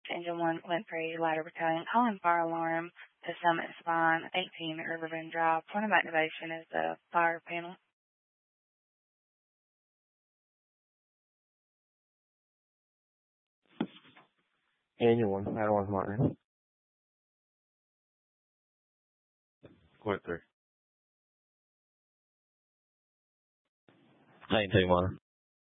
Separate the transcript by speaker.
Speaker 1: Engine 1, Flint 3, Ladder Battalion, calling fire alarm to Summit Spine, 18 Riverbend Drive. Point of activation is the fire panel.
Speaker 2: Engine 1, Ladder 1's Martin.
Speaker 3: Flint 3.
Speaker 4: 19 Martin.